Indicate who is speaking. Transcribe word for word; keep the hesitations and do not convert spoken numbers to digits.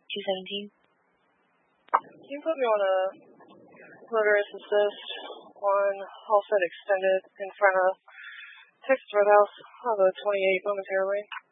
Speaker 1: two seventeen.
Speaker 2: Can you put me on a motorist assist on Halstead Extended in front of Texas Roadhouse? I'll have a twenty-eight momentarily.